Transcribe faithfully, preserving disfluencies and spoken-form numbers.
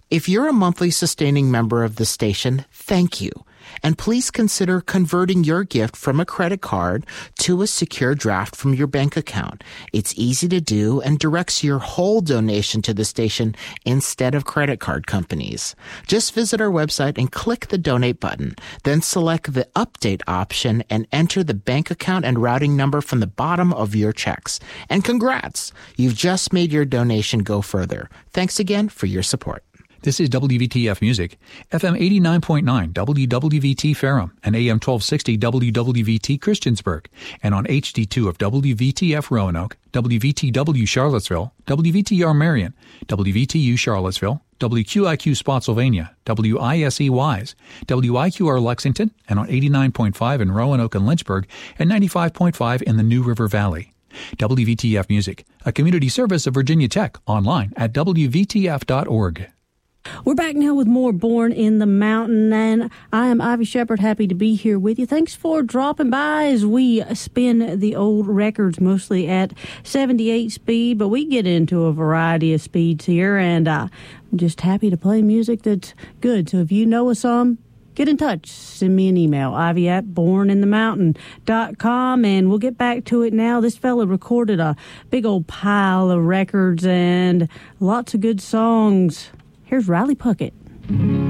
If you're a monthly sustaining member of the station, thank you. And please consider converting your gift from a credit card to a secure draft from your bank account. It's easy to do and directs your whole donation to the station instead of credit card companies. Just visit our website and click the donate button. Then select the update option and enter the bank account and routing number from the bottom of your checks. And congrats! You've just made your donation go further. Thanks again for your support. This is W V T F Music, F M eighty-nine point nine W W V T Ferrum and A M twelve sixty W W V T Christiansburg, and on H D two of W V T F Roanoke, W V T W Charlottesville, W V T R Marion, W V T U Charlottesville, W Q I Q Spotsylvania, W I S E Wise, W I Q R Lexington, and on eighty-nine point five in Roanoke and Lynchburg, and ninety-five point five in the New River Valley. W V T F Music, a community service of Virginia Tech, online at W V T F dot org. We're back now with more Born in the Mountain, and I am Ivy Shepard, happy to be here with you. Thanks for dropping by as we spin the old records, mostly at seventy-eight speed, but we get into a variety of speeds here, and uh, I'm just happy to play music that's good. So if you know a song, get in touch. Send me an email, ivy at born in the mountain dot com, and we'll get back to it now. This fella recorded a big old pile of records and lots of good songs. Here's Riley Puckett.